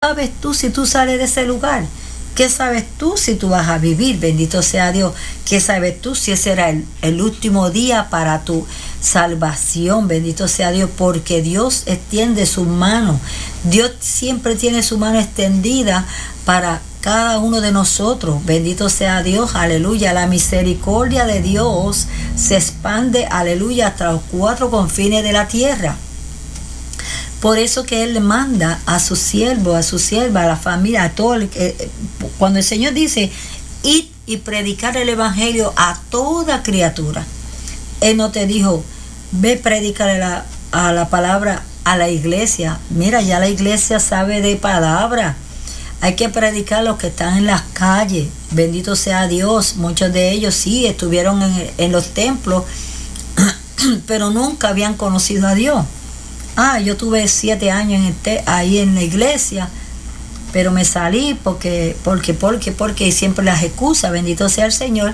sabes tú si tú sales de ese lugar? ¿Qué sabes tú si tú vas a vivir? Bendito sea Dios. ¿Qué sabes tú si ese era el último día para tu salvación? Bendito sea Dios, porque Dios extiende su mano. Dios siempre tiene su mano extendida para cada uno de nosotros. Bendito sea Dios, aleluya. La misericordia de Dios se expande, aleluya, hasta los cuatro confines de la tierra. Por eso que Él le manda a su siervo, a su sierva, a la familia, a todo cuando el Señor dice, id y predicar el evangelio a toda criatura. Él no te dijo, ve predicar a la palabra a la iglesia. Mira, ya la iglesia sabe de palabra. Hay que predicar a los que están en las calles. Bendito sea Dios. Muchos de ellos sí estuvieron en los templos, pero nunca habían conocido a Dios. Yo tuve 7 años ahí en la iglesia, pero me salí porque y siempre las excusas, bendito sea el Señor.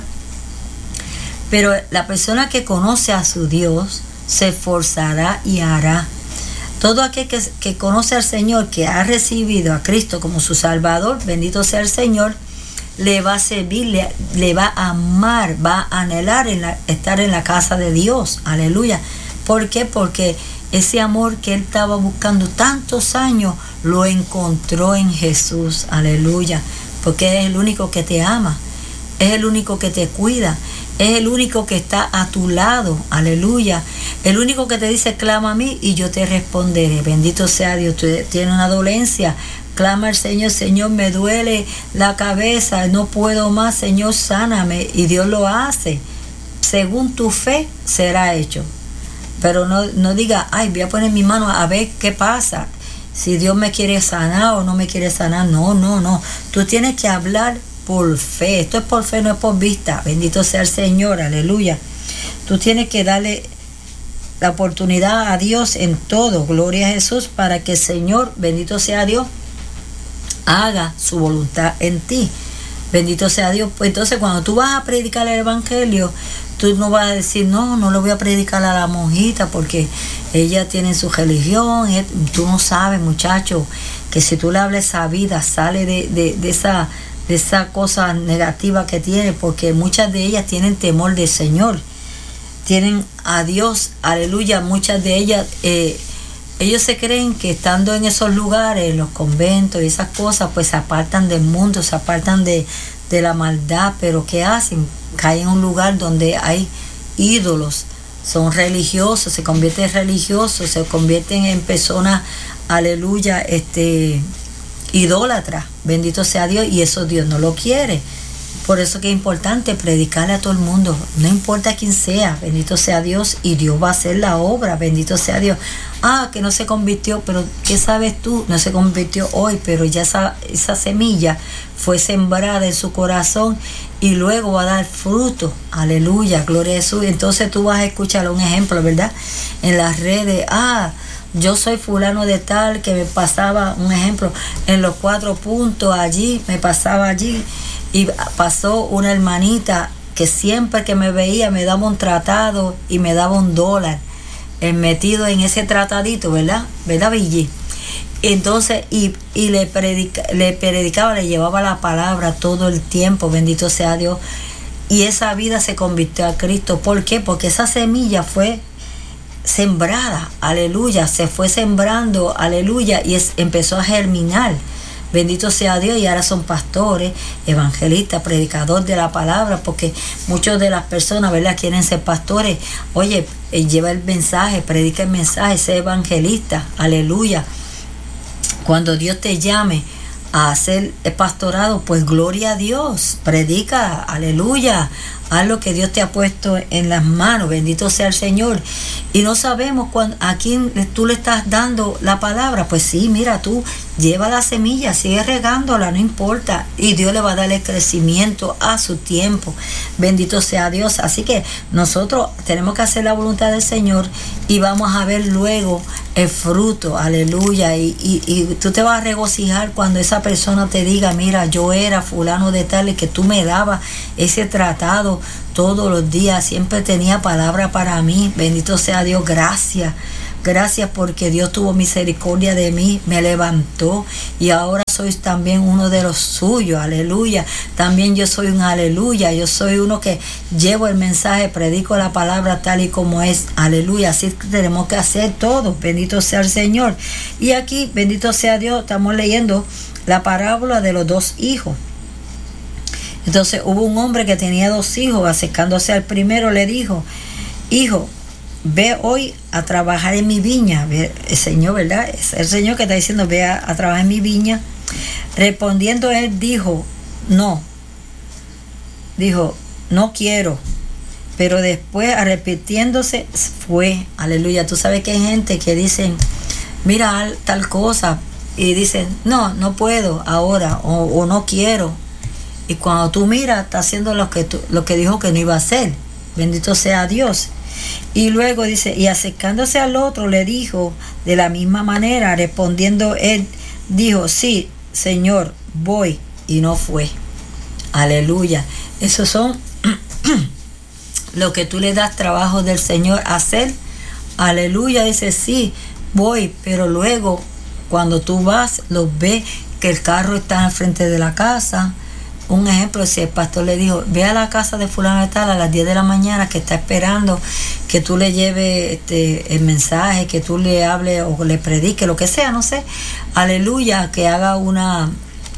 Pero la persona que conoce a su Dios se esforzará y hará. Todo aquel que conoce al Señor, que ha recibido a Cristo como su Salvador, bendito sea el Señor, le va a servir, le va a amar, va a anhelar estar en la casa de Dios. Aleluya. ¿Por qué? Porque ese amor que él estaba buscando tantos años, lo encontró en Jesús. Aleluya. Porque es el único que te ama. Es el único que te cuida. Es el único que está a tu lado. Aleluya. El único que te dice, clama a mí y yo te responderé. Bendito sea Dios. Tú tienes una dolencia. Clama al Señor. Señor, me duele la cabeza. No puedo más. Señor, sáname. Y Dios lo hace. Según tu fe será hecho. Pero no diga, voy a poner mi mano a ver qué pasa. Si Dios me quiere sanar o no me quiere sanar. No. Tú tienes que hablar por fe. Esto es por fe, no es por vista. Bendito sea el Señor, aleluya. Tú tienes que darle la oportunidad a Dios en todo. Gloria a Jesús, para que el Señor, bendito sea Dios, haga su voluntad en ti. Bendito sea Dios. Pues entonces cuando tú vas a predicar el evangelio, tú no vas a decir, no le voy a predicar a la monjita porque ella tiene su religión. Tú no sabes, muchacho, que si tú le hablas esa vida, sale de esa cosa negativa que tiene, porque muchas de ellas tienen temor del Señor, tienen a Dios, aleluya. Muchas de ellas, ellos se creen que estando en esos lugares, en los conventos y esas cosas, pues se apartan del mundo, se apartan de la maldad. Pero ¿qué hacen? Caen en un lugar donde hay ídolos, son religiosos, se convierten en religiosos, se convierten en personas, aleluya, idólatras. Bendito sea Dios, y eso Dios no lo quiere. Por eso que es importante predicarle a todo el mundo, no importa quién sea. Bendito sea Dios, y Dios va a hacer la obra. Bendito sea Dios. Que no se convirtió, pero ¿qué sabes tú? No se convirtió hoy, pero ya esa semilla fue sembrada en su corazón y luego va a dar fruto. Aleluya, gloria a Jesús. Entonces tú vas a escuchar un ejemplo, ¿verdad? En las redes, yo soy fulano de tal, que me pasaba, un ejemplo, en los 4 puntos allí, me pasaba allí, y pasó una hermanita que siempre que me veía me daba un tratado y me daba $1 metido en ese tratadito, ¿verdad, Billy? Entonces, y le predicaba, le llevaba la palabra todo el tiempo, bendito sea Dios, y esa vida se convirtió a Cristo. ¿Por qué? Porque esa semilla fue sembrada, aleluya, se fue sembrando, aleluya, y empezó a germinar. Bendito sea Dios, y ahora son pastores, evangelistas, predicadores de la palabra, porque muchas de las personas, ¿verdad?, quieren ser pastores. Oye, lleva el mensaje, predica el mensaje, sé evangelista, aleluya. Cuando Dios te llame a hacer el pastorado, pues gloria a Dios, predica, aleluya, haz lo que Dios te ha puesto en las manos, bendito sea el Señor. Y no sabemos a quién tú le estás dando la palabra. Pues sí, mira, tú lleva la semilla, sigue regándola, no importa, y Dios le va a dar el crecimiento a su tiempo. Bendito sea Dios. Así que nosotros tenemos que hacer la voluntad del Señor y vamos a ver luego el fruto, aleluya. Y tú te vas a regocijar cuando esa persona te diga, mira, yo era fulano de tal, y que tú me dabas ese tratado todos los días, siempre tenía palabra para mí. Bendito sea Dios, gracias, Gracias porque Dios tuvo misericordia de mí, me levantó y ahora soy también uno de los suyos, aleluya. También yo soy un aleluya, yo soy uno que llevo el mensaje, predico la palabra tal y como es, aleluya. Así que tenemos que hacer todo, bendito sea el Señor. Y aquí, bendito sea Dios, estamos leyendo la parábola de los 2 hijos. Entonces hubo un hombre que tenía 2 hijos, acercándose al primero le dijo: hijo, ve hoy a trabajar en mi viña. El Señor, ¿verdad? Es el Señor que está diciendo: ve a trabajar en mi viña. Respondiendo él dijo: no quiero. Pero después, arrepintiéndose, fue. Aleluya. Tú sabes que hay gente que dicen: mira tal cosa, y dicen: no puedo ahora, o no quiero. Y cuando tú miras, está haciendo lo que dijo que no iba a hacer. Bendito sea Dios. Y luego dice: y acercándose al otro le dijo de la misma manera. Respondiendo él dijo: sí, Señor, voy. Y no fue. Aleluya. Esos son lo que tú le das trabajo del Señor a hacer. Aleluya. Dice: sí, voy. Pero luego, cuando tú vas, los ves que el carro está al frente de la casa. Un ejemplo, si el pastor le dijo: ve a la casa de fulano de tal a las 10 de la mañana, que está esperando que tú le lleves el mensaje, que tú le hables o le prediques, lo que sea, no sé. Aleluya, que haga una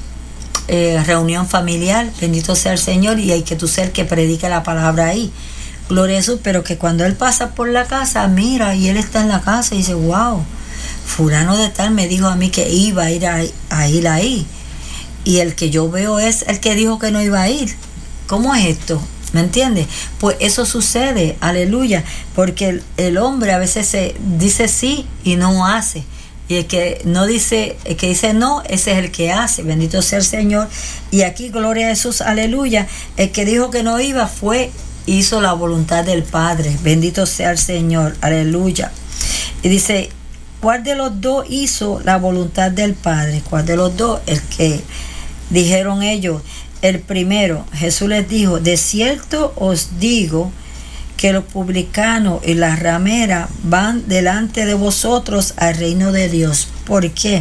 reunión familiar, bendito sea el Señor, y hay que tú ser el que predique la palabra ahí. Gloria a Jesús. Pero que cuando él pasa por la casa, mira, y él está en la casa y dice: wow, fulano de tal me dijo a mí que iba a ir ahí. Y el que yo veo es el que dijo que no iba a ir. ¿Cómo es esto? ¿Me entiendes? Pues eso sucede, aleluya, porque el hombre a veces se dice sí y no hace. Y el que dice no, ese es el que hace. Bendito sea el Señor. Y aquí, gloria a Jesús, aleluya. El que dijo que no iba hizo la voluntad del Padre. Bendito sea el Señor, aleluya. Y dice: ¿cuál de los 2 hizo la voluntad del Padre? ¿Cuál de los 2? El que dijeron ellos: el primero. Jesús les dijo: de cierto os digo que los publicanos y las rameras van delante de vosotros al reino de Dios. ¿Por qué?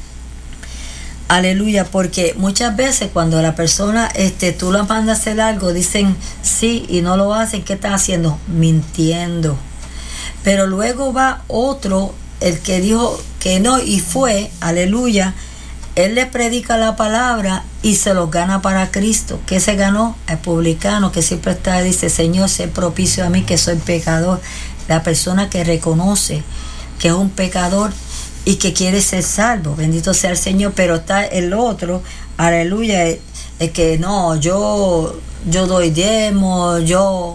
Aleluya, porque muchas veces cuando la persona, tú la mandas a hacer algo, dicen sí y no lo hacen. ¿Qué están haciendo? Mintiendo. Pero luego va otro, el que dijo que no y fue, aleluya. Él le predica la palabra y se los gana para Cristo. ¿Qué se ganó? El publicano que siempre dice: Señor, sé propicio a mí que soy pecador. La persona que reconoce que es un pecador y que quiere ser salvo. Bendito sea el Señor. Pero está el otro, aleluya, el que no, yo doy diezmo, el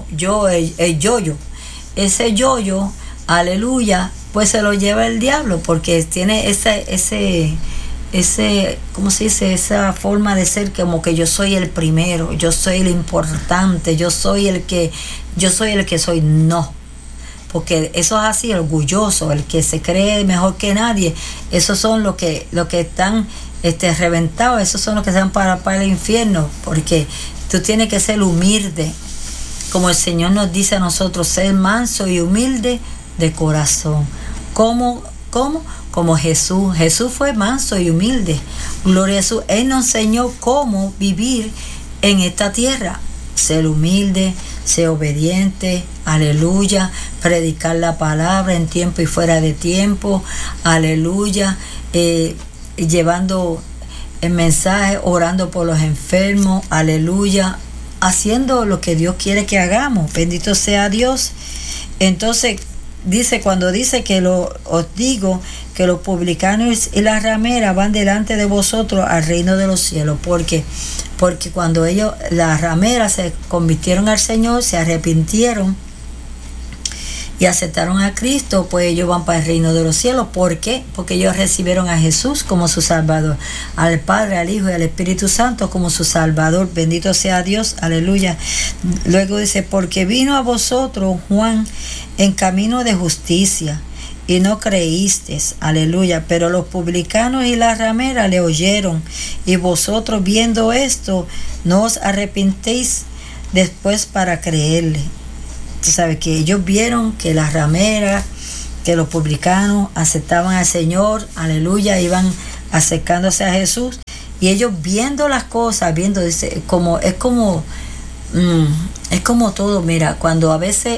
yo-yo. Ese yo-yo, aleluya, pues se lo lleva el diablo, porque tiene ese, ¿cómo se dice? Esa forma de ser como que yo soy el primero, yo soy el importante, yo soy el que soy. No, porque eso es así, orgulloso, el que se cree mejor que nadie. Esos son los que están reventados, esos son los que se van para el infierno, porque tú tienes que ser humilde, como el Señor nos dice a nosotros: ser manso y humilde de corazón. ¿Cómo? Como Jesús. Jesús fue manso y humilde. Gloria a Jesús. Él nos enseñó cómo vivir en esta tierra. Ser humilde, ser obediente, aleluya. Predicar la palabra en tiempo y fuera de tiempo, aleluya. Llevando el mensaje, orando por los enfermos, aleluya. Haciendo lo que Dios quiere que hagamos. Bendito sea Dios. Entonces, cuando dice que os digo que los publicanos y las rameras van delante de vosotros al reino de los cielos. Porque cuando las rameras se convirtieron al Señor, se arrepintieron y aceptaron a Cristo, pues ellos van para el reino de los cielos. ¿Por qué? Porque ellos recibieron a Jesús como su Salvador, al Padre, al Hijo y al Espíritu Santo como su Salvador. Bendito sea Dios, aleluya. Luego dice: porque vino a vosotros Juan en camino de justicia y no creísteis, aleluya. Pero los publicanos y las rameras le oyeron, y vosotros viendo esto no os arrepentéis después para creerle. Tú sabes que ellos vieron que las rameras que los publicanos aceptaban al Señor, aleluya, iban acercándose a Jesús, y ellos viendo las cosas, viendo, dice, es como todo. Mira, cuando a veces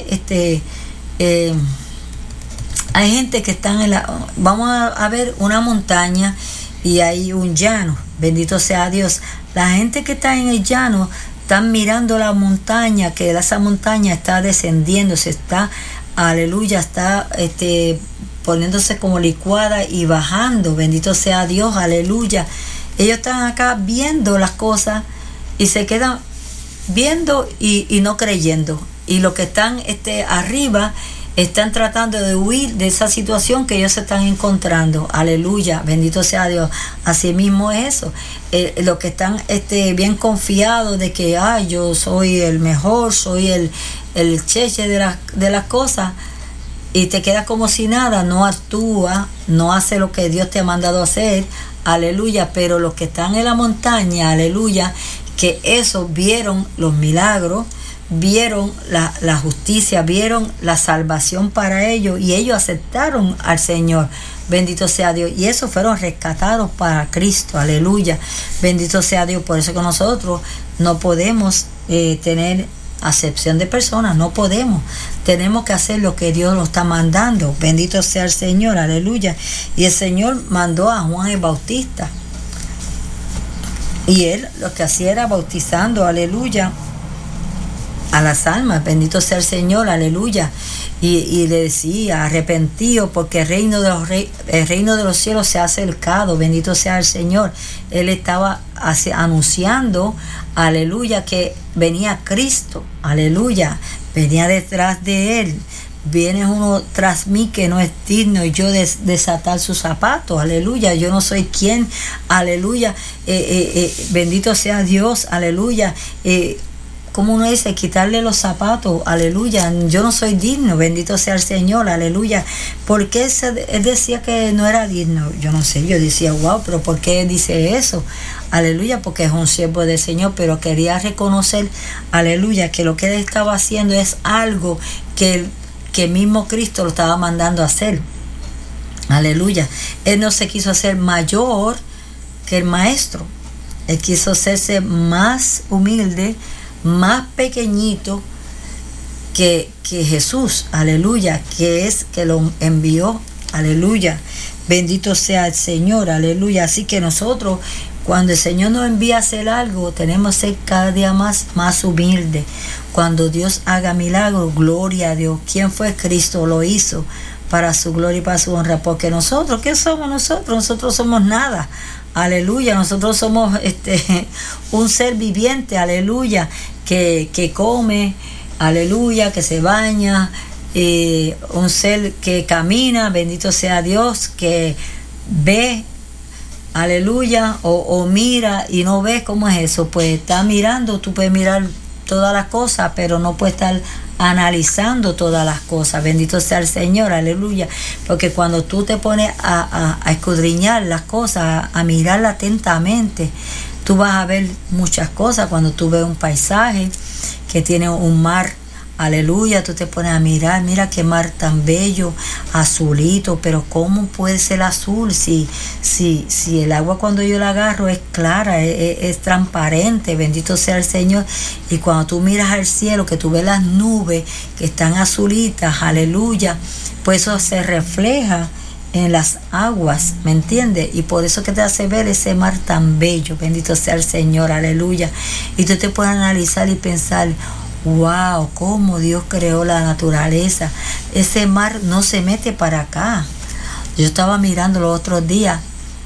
hay gente que están vamos a ver una montaña y hay un llano, bendito sea Dios. La gente que está en el llano están mirando la montaña, que esa montaña está descendiendo, aleluya, está poniéndose como licuada y bajando, bendito sea Dios, aleluya. Ellos están acá viendo las cosas y se quedan viendo y no creyendo. Y los que están arriba están tratando de huir de esa situación que ellos se están encontrando. Aleluya, bendito sea Dios. Así mismo es eso. Los que están bien confiados de que yo soy el mejor, soy el cheche de las cosas, y te quedas como si nada, no actúa, no hace lo que Dios te ha mandado hacer. Aleluya. Pero los que están en la montaña, aleluya, que eso vieron los milagros, vieron la justicia, vieron la salvación para ellos, y ellos aceptaron al Señor, bendito sea Dios, y esos fueron rescatados para Cristo, aleluya, bendito sea Dios. Por eso que nosotros no podemos tener acepción de personas, no podemos, tenemos que hacer lo que Dios nos está mandando, bendito sea el Señor, aleluya. Y el Señor mandó a Juan el Bautista, y él lo que hacía era bautizando, aleluya, a las almas, bendito sea el Señor, aleluya. Y le decía, arrepentido, porque el reino de los cielos se ha acercado, bendito sea el Señor. Él estaba anunciando, aleluya, que venía Cristo, aleluya, venía detrás de él. Viene uno tras mí que no es digno yo desatar sus zapatos, aleluya. Yo no soy quien, aleluya, bendito sea Dios, aleluya. Como uno dice, quitarle los zapatos, aleluya, yo no soy digno, bendito sea el Señor, aleluya. ¿Por qué él decía que no era digno? Yo no sé, yo decía, wow, pero ¿por qué él dice eso? Aleluya, porque es un siervo del Señor, pero quería reconocer, aleluya, que lo que él estaba haciendo es algo que mismo Cristo lo estaba mandando a hacer, aleluya. Él no se quiso hacer mayor que el maestro, él quiso hacerse más humilde, más pequeñito que Jesús, aleluya, que es que lo envió, aleluya, bendito sea el Señor, aleluya. Así que nosotros, cuando el Señor nos envía a hacer algo, tenemos que ser cada día más humildes. Cuando Dios haga milagros, gloria a Dios. ¿Quién fue? Cristo lo hizo para su gloria y para su honra, porque nosotros, ¿qué somos nosotros? Nosotros somos nada, aleluya. Nosotros somos un ser viviente, aleluya, que come, aleluya, que se baña, un ser que camina, bendito sea Dios, que ve, aleluya, o mira y no ve. ¿Cómo es eso? Pues está mirando, tú puedes mirar todas las cosas, pero no puedes estar analizando todas las cosas, bendito sea el Señor, aleluya. Porque cuando tú te pones a escudriñar las cosas, a mirarlas atentamente, tú vas a ver muchas cosas. Cuando tú ves un paisaje que tiene un mar, aleluya, tú te pones a mirar, mira qué mar tan bello, azulito, pero ¿cómo puede ser azul si el agua cuando yo la agarro es clara, es transparente, bendito sea el Señor? Y cuando tú miras al cielo, que tú ves las nubes que están azulitas, aleluya, pues eso se refleja en las aguas, ¿me entiendes? Y por eso que te hace ver ese mar tan bello, bendito sea el Señor, aleluya. Y tú te puedes analizar y pensar, wow, cómo Dios creó la naturaleza. Ese mar no se mete para acá. Yo estaba mirando los otros días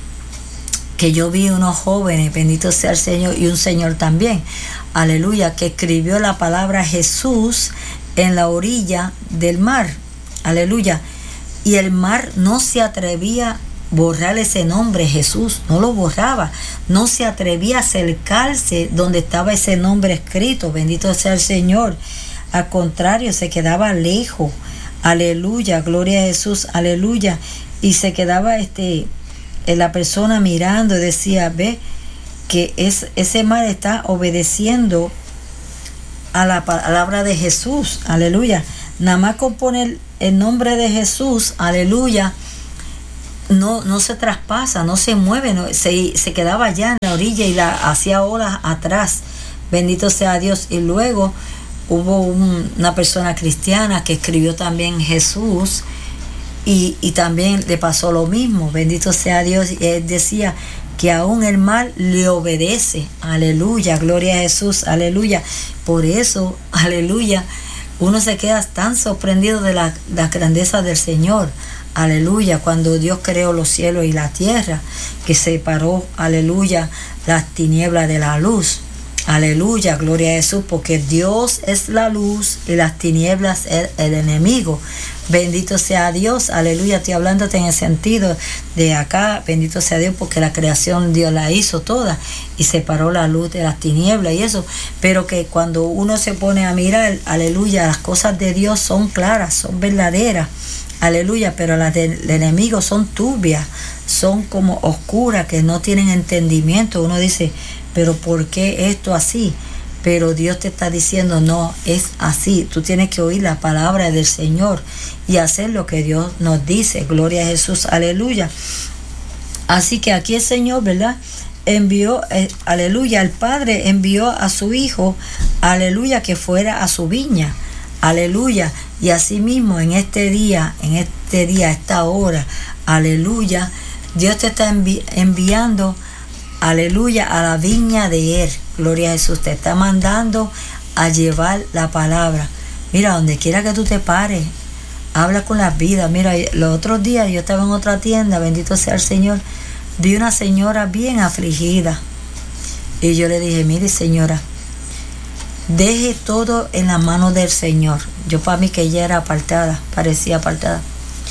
que yo vi unos jóvenes, bendito sea el Señor, y un señor también, aleluya, que escribió la palabra Jesús en la orilla del mar, aleluya. Y el mar no se atrevía a borrar ese nombre, Jesús, no lo borraba, no se atrevía a acercarse donde estaba ese nombre escrito, bendito sea el Señor. Al contrario, se quedaba lejos, aleluya, gloria a Jesús, aleluya. Y se quedaba la persona mirando y decía, ve que ese mar está obedeciendo a la palabra de Jesús, aleluya. nada más con poner el nombre de Jesús, aleluya, no se traspasa, no se mueve, se quedaba allá en la orilla y la hacía olas atrás. Bendito sea Dios. Y luego hubo una persona cristiana que escribió también Jesús y también le pasó lo mismo. Bendito sea Dios. Y él decía que aún el mal le obedece. Aleluya, gloria a Jesús, aleluya. Por eso, aleluya, uno se queda tan sorprendido de la grandeza del Señor. Aleluya, cuando Dios creó los cielos y la tierra, que separó, aleluya, las tinieblas de la luz. Aleluya, gloria a Jesús, porque Dios es la luz y las tinieblas es el enemigo. Bendito sea Dios, aleluya, estoy hablándote en el sentido de acá, bendito sea Dios, porque la creación Dios la hizo toda y separó la luz de las tinieblas y eso, pero que cuando uno se pone a mirar, aleluya, las cosas de Dios son claras, son verdaderas, aleluya, pero las del enemigo son turbias, son como oscuras, que no tienen entendimiento. Uno dice, pero ¿por qué esto así? Pero Dios te está diciendo, no, es así. Tú tienes que oír la palabra del Señor y hacer lo que Dios nos dice. Gloria a Jesús, aleluya. Así que aquí el Señor, ¿verdad? Envió, aleluya, el Padre envió a su Hijo, aleluya, que fuera a su viña, aleluya. Y así mismo en este día, a esta hora, aleluya, Dios te está enviando, aleluya, a la viña de Él. Gloria a Jesús, te está mandando a llevar la palabra. Mira, donde quiera que tú te pares, habla con las vidas. Mira, los otros días yo estaba en otra tienda, bendito sea el Señor, vi una señora bien afligida. Y yo le dije, mire señora, deje todo en las manos del Señor. Yo para mí que ella era apartada, parecía apartada.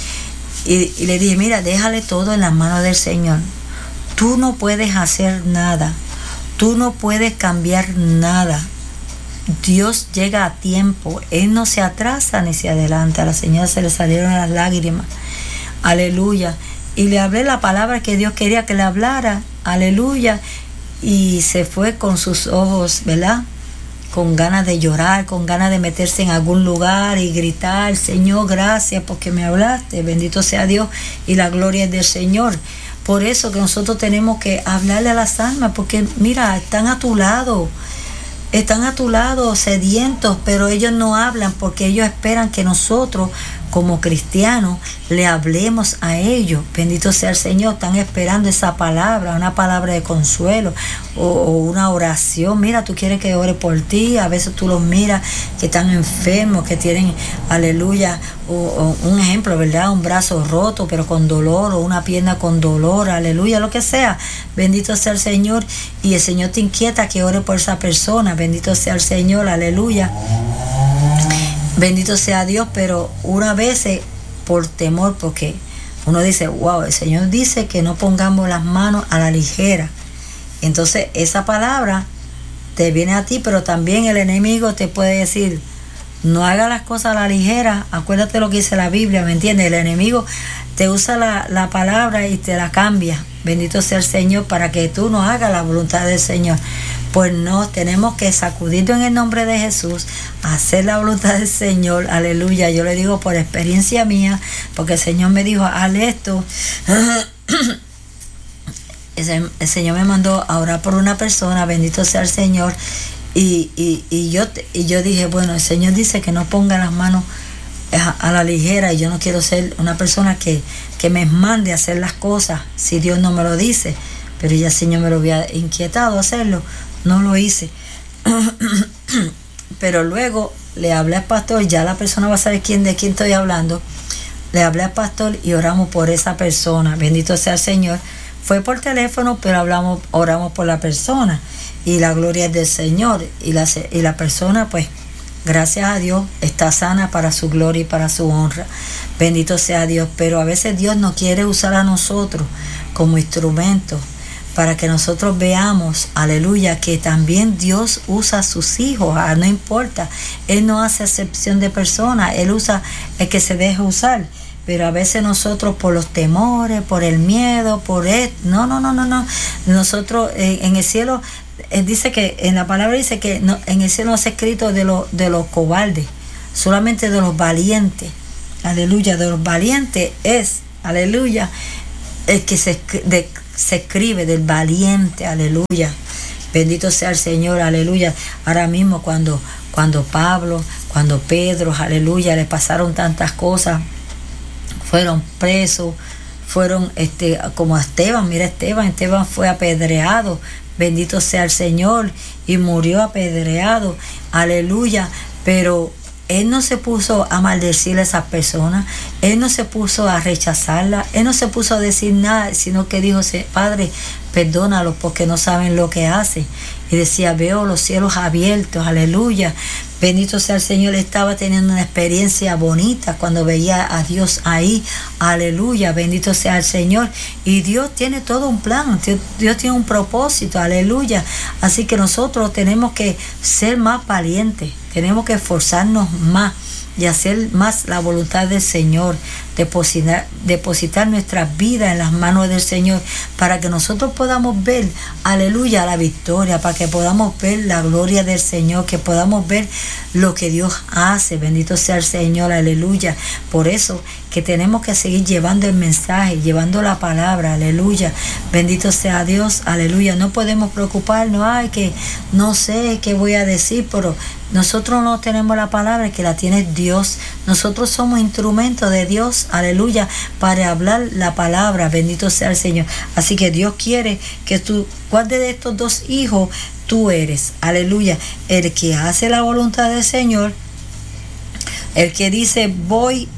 Y le dije, mira, déjale todo en las manos del Señor. Tú no puedes hacer nada. Tú no puedes cambiar nada. Dios llega a tiempo. Él no se atrasa ni se adelanta. A la señora se le salieron las lágrimas. Aleluya. Y le hablé la palabra que Dios quería que le hablara. Aleluya. Y se fue con sus ojos, ¿verdad? Con ganas de llorar, con ganas de meterse en algún lugar y gritar, Señor, gracias porque me hablaste. Bendito sea Dios y la gloria es del Señor. Por eso que nosotros tenemos que hablarle a las almas, porque mira, están a tu lado, sedientos, pero ellos no hablan porque ellos esperan que nosotros, como cristianos, le hablemos a ellos. Bendito sea el Señor, están esperando esa palabra, una palabra de consuelo o una oración. Mira, tú quieres que ore por ti, a veces tú los miras que están enfermos, que tienen, aleluya, o un ejemplo, ¿verdad? Un brazo roto pero con dolor, o una pierna con dolor, aleluya, lo que sea. Bendito sea el Señor, y el Señor te inquieta que ore por esa persona. Bendito sea el Señor, aleluya. Bendito sea Dios, pero una vez por temor, porque uno dice, wow, el Señor dice que no pongamos las manos a la ligera. Entonces esa palabra te viene a ti, pero también el enemigo te puede decir, no haga las cosas a la ligera. Acuérdate lo que dice la Biblia, ¿me entiendes? El enemigo te usa la palabra y te la cambia. Bendito sea el Señor, para que tú no hagas la voluntad del Señor. Pues no, tenemos que sacudirlo en el nombre de Jesús, hacer la voluntad del Señor, aleluya. Yo le digo por experiencia mía, porque el Señor me dijo, haz esto. El Señor me mandó a orar por una persona, bendito sea el Señor, y yo dije, bueno, el Señor dice que no ponga las manos a la ligera, y yo no quiero ser una persona que me mande a hacer las cosas si Dios no me lo dice, pero ya el Señor me lo había inquietado a hacerlo. No lo hice. Pero luego le hablé al pastor, ya la persona va a saber de quién estoy hablando. Le hablé al pastor y oramos por esa persona. Bendito sea el Señor. Fue por teléfono, pero oramos por la persona. Y la gloria es del Señor. Y la persona, pues, gracias a Dios, está sana para su gloria y para su honra. Bendito sea Dios. Pero a veces Dios no quiere usar a nosotros como instrumentos, para que nosotros veamos, aleluya, que también Dios usa a sus hijos, no importa, Él no hace excepción de personas, Él usa el que se deje usar, pero a veces nosotros por los temores, por el miedo, no, nosotros en el cielo, dice que, en la palabra dice que no, en el cielo no se ha escrito de los cobardes, solamente de los valientes. Aleluya, de los valientes es, aleluya, el que se escribe del valiente, aleluya. Bendito sea el Señor, aleluya. Ahora mismo cuando Pablo, cuando Pedro, aleluya, le pasaron tantas cosas, fueron presos, fueron como a Esteban, mira Esteban fue apedreado, bendito sea el Señor, y murió apedreado, aleluya, pero él no se puso a maldecir a esas personas, él no se puso a rechazarla, él no se puso a decir nada, sino que dijo, Padre, perdónalos porque no saben lo que hacen. Y decía, veo los cielos abiertos, aleluya. Bendito sea el Señor, estaba teniendo una experiencia bonita cuando veía a Dios ahí, aleluya, bendito sea el Señor. Y Dios tiene todo un plan, Dios tiene un propósito, aleluya. Así que nosotros tenemos que ser más valientes, tenemos que esforzarnos más y hacer más la voluntad del Señor, depositar nuestras vidas en las manos del Señor, para que nosotros podamos ver, aleluya, la victoria, para que podamos ver la gloria del Señor, que podamos ver lo que Dios hace, bendito sea el Señor, aleluya. Por eso que tenemos que seguir llevando el mensaje, llevando la palabra, aleluya, bendito sea Dios, aleluya. No podemos preocuparnos, ay, que no sé qué voy a decir, pero nosotros no tenemos la palabra, que la tiene Dios. Nosotros somos instrumentos de Dios, aleluya, para hablar la palabra, bendito sea el Señor. Así que Dios quiere que tú, ¿cuál de estos dos hijos tú eres? Aleluya, el que hace la voluntad del Señor, el que dice voy,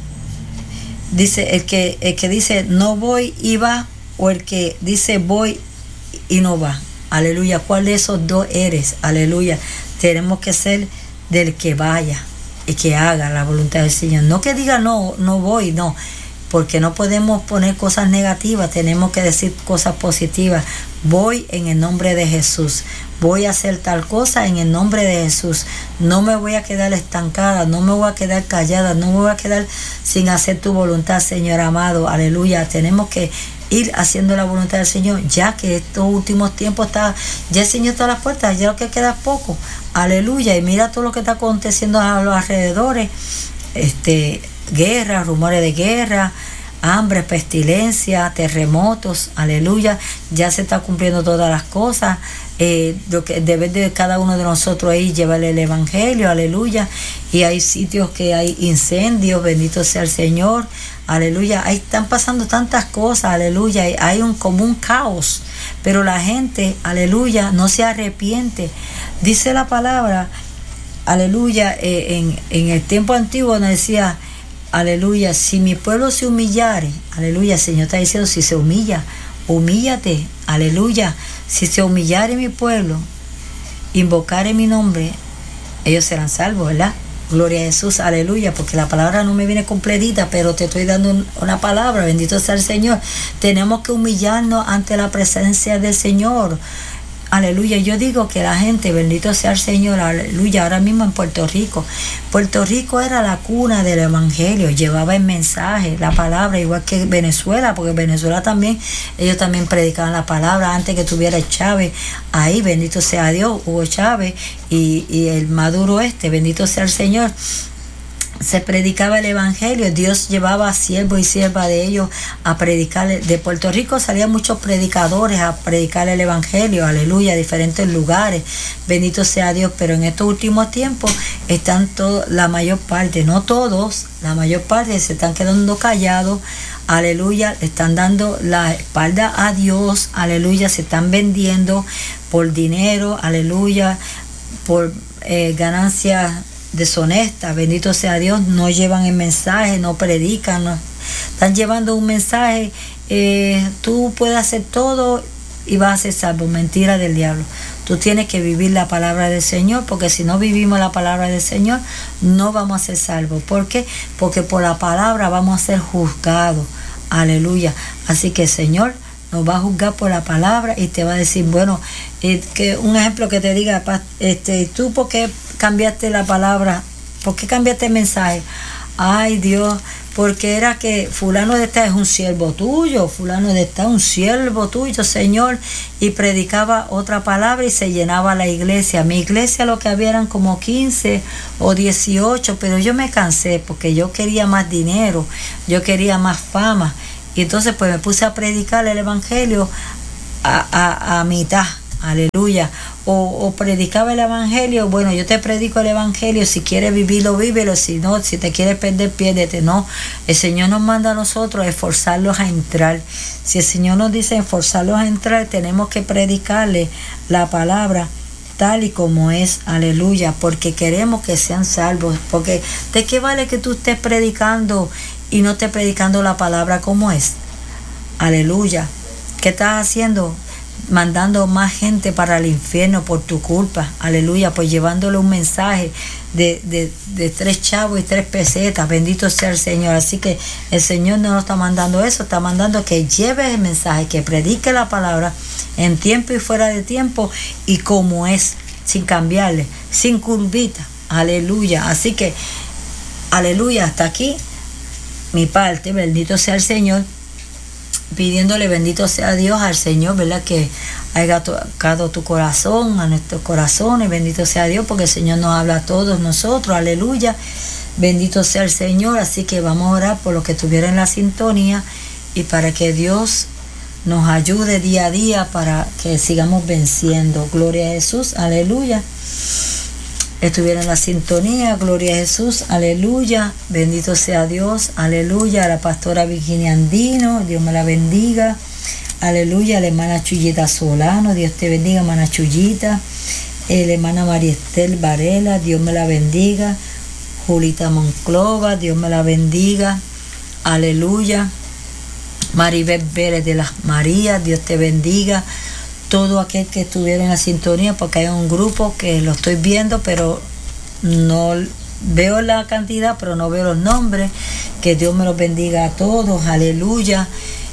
el que dice no voy y va, o el que dice voy y no va. Aleluya, ¿cuál de esos dos eres? Aleluya, tenemos que ser del que vaya y que haga la voluntad del Señor. No que diga no voy, no, porque no podemos poner cosas negativas, tenemos que decir cosas positivas. Voy en el nombre de Jesús, voy a hacer tal cosa en el nombre de Jesús. No me voy a quedar estancada, no me voy a quedar callada, no me voy a quedar sin hacer tu voluntad, Señor amado, aleluya. Tenemos que ir haciendo la voluntad del Señor, ya que estos últimos tiempos ya el Señor está a las puertas, ya lo que queda es poco, aleluya. Y mira todo lo que está aconteciendo a los alrededores, guerra, rumores de guerra, hambre, pestilencia, terremotos, aleluya. Ya se está cumpliendo todas las cosas. Lo que debe de cada uno de nosotros ahí llevarle el evangelio, aleluya. Y hay sitios que hay incendios, bendito sea el Señor, aleluya. Ahí están pasando tantas cosas, aleluya. Hay como un caos, pero la gente, aleluya, no se arrepiente. Dice la palabra, aleluya, en el tiempo antiguo nos decía, aleluya, si mi pueblo se humillare, aleluya, el Señor está diciendo, si se humilla, humíllate, aleluya. Si se humillare mi pueblo, invocare mi nombre, ellos serán salvos, ¿verdad? Gloria a Jesús, aleluya, porque la palabra no me viene completita, pero te estoy dando una palabra, bendito sea el Señor. Tenemos que humillarnos ante la presencia del Señor. Aleluya, yo digo que la gente, bendito sea el Señor, aleluya, ahora mismo en Puerto Rico era la cuna del evangelio, llevaba el mensaje, la palabra, igual que Venezuela, porque Venezuela también, ellos también predicaban la palabra antes que tuviera Chávez ahí, bendito sea Dios, Hugo Chávez y el Maduro bendito sea el Señor. Se predicaba el evangelio, Dios llevaba a siervos y siervas de ellos a predicar. De Puerto Rico salían muchos predicadores a predicar el evangelio, aleluya, a diferentes lugares, bendito sea Dios. Pero en estos últimos tiempos están la mayor parte, no todos, la mayor parte se están quedando callados, aleluya, están dando la espalda a Dios, aleluya, se están vendiendo por dinero, aleluya, por ganancias deshonesta, bendito sea Dios. No llevan el mensaje, no predican, no. Están llevando un mensaje, tú puedes hacer todo y vas a ser salvo. Mentira del diablo. Tú tienes que vivir la palabra del Señor, porque si no vivimos la palabra del Señor, no vamos a ser salvos. ¿Por qué? Porque por la palabra vamos a ser juzgados, aleluya. Así que el Señor nos va a juzgar por la palabra y te va a decir, bueno, que un ejemplo que te diga, tú, ¿por qué cambiaste la palabra? ¿Por qué cambiaste el mensaje? Ay, Dios, porque era que fulano de esta es un siervo tuyo, fulano de esta es un siervo tuyo, Señor, y predicaba otra palabra y se llenaba la iglesia. Mi iglesia lo que había eran como 15 o 18, pero yo me cansé porque yo quería más dinero, yo quería más fama, y entonces pues me puse a predicar el evangelio a mitad. Aleluya. O predicaba el evangelio. Bueno, yo te predico el evangelio. Si quieres vivirlo, vívelo. Si no, si te quieres perder, piérdete. No, el Señor nos manda a nosotros a esforzarlos a entrar. Si el Señor nos dice esforzarlos a entrar, tenemos que predicarle la palabra tal y como es. Aleluya. Porque queremos que sean salvos. Porque ¿de qué vale que tú estés predicando y no estés predicando la palabra como es? Aleluya. ¿Qué estás haciendo? Mandando más gente para el infierno por tu culpa. Aleluya. Pues llevándole un mensaje de 3 chavos y 3 pesetas. Bendito sea el Señor. Así que el Señor no nos está mandando eso, está mandando que lleves el mensaje, que predique la palabra en tiempo y fuera de tiempo y como es, sin cambiarle, sin curvita. Aleluya. Así que aleluya, hasta aquí mi parte. Bendito sea el Señor, pidiéndole bendito sea Dios al Señor, ¿verdad? Que haya tocado tu corazón, a nuestros corazones. Bendito sea Dios, porque el Señor nos habla a todos nosotros. Aleluya. Bendito sea el Señor. Así que vamos a orar por los que estuvieron en la sintonía y para que Dios nos ayude día a día para que sigamos venciendo. Gloria a Jesús. Aleluya. Estuvieron en la sintonía. Gloria a Jesús. Aleluya. Bendito sea Dios. Aleluya. A la pastora Virginia Andino, Dios me la bendiga. Aleluya. A la hermana Chuyita Solano, Dios te bendiga, hermana Chuyita. La hermana María Estel Varela, Dios me la bendiga. Julita Monclova, Dios me la bendiga. Aleluya. Maribel Vélez de las Marías, Dios te bendiga. Todo aquel que estuviera en la sintonía, porque hay un grupo que lo estoy viendo, pero no veo la cantidad, pero no veo los nombres. Que Dios me los bendiga a todos. Aleluya.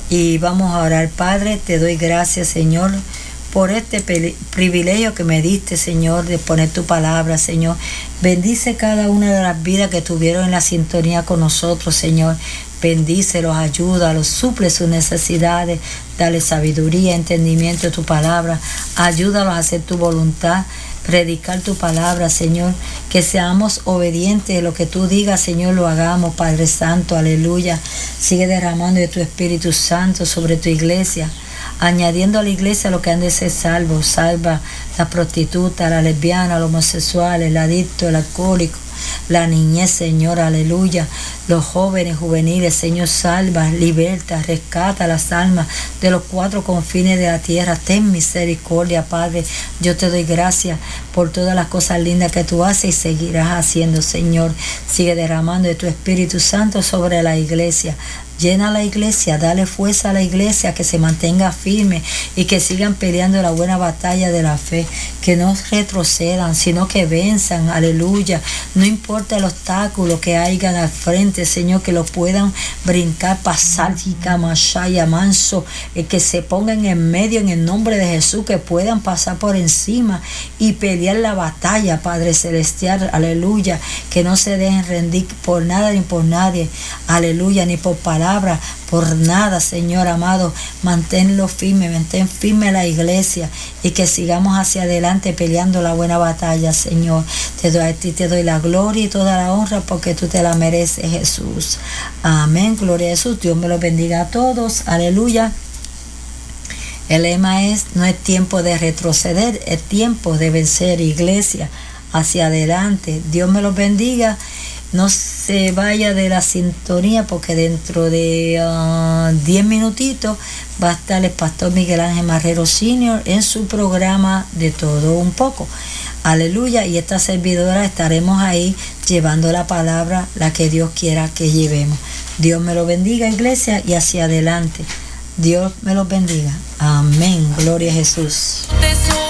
Y vamos a orar. Padre, te doy gracias, Señor, por este privilegio que me diste, Señor, de poner tu palabra, Señor. Bendice cada una de las vidas que estuvieron en la sintonía con nosotros, Señor. Bendícelos, ayúdalos, suple sus necesidades, dale sabiduría, entendimiento de tu palabra, ayúdalos a hacer tu voluntad, predicar tu palabra, Señor, que seamos obedientes, lo que tú digas, Señor, lo hagamos, Padre Santo, aleluya. Sigue derramando de tu Espíritu Santo sobre tu iglesia, añadiendo a la iglesia lo que han de ser salvos. Salva la prostituta, la lesbiana, los homosexuales, el adicto, el alcohólico, la niñez, Señor, aleluya. Los jóvenes, juveniles, Señor, salva, liberta, rescata las almas de los 4 confines de la tierra. Ten misericordia, Padre. Yo te doy gracias por todas las cosas lindas que tú haces y seguirás haciendo, Señor. Sigue derramando de tu Espíritu Santo sobre la iglesia. Llena la iglesia, dale fuerza a la iglesia, que se mantenga firme y que sigan peleando la buena batalla de la fe, que no retrocedan, sino que venzan, aleluya. No importa el obstáculo que hayan al frente, Señor, que lo puedan brincar, pasar, mashaya, manso, que se pongan en medio en el nombre de Jesús, que puedan pasar por encima y pelear la batalla, Padre Celestial, aleluya. Que no se dejen rendir por nada ni por nadie, aleluya, ni por palabras, por nada, Señor amado. Manténlo firme, mantén firme la iglesia y que sigamos hacia adelante peleando la buena batalla, Señor. A ti te doy la gloria y toda la honra porque tú te la mereces, Jesús. Amén, gloria a Jesús. Dios me los bendiga a todos, aleluya. El lema es: no es tiempo de retroceder, es tiempo de vencer, iglesia, hacia adelante. Dios me los bendiga. No se vaya de la sintonía, porque dentro de 10 minutitos va a estar el pastor Miguel Ángel Marrero Sr. en su programa De Todo Un Poco. Aleluya. Y esta servidora estaremos ahí llevando la palabra, la que Dios quiera que llevemos. Dios me lo bendiga, iglesia, y hacia adelante. Dios me los bendiga. Amén. Gloria a Jesús.